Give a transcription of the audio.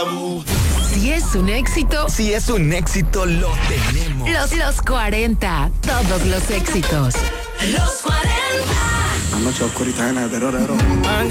Si es un éxito, Si es un éxito, lo tenemos. los 40, todos los éxitos. Los 40. Anoche oscurita en el terror.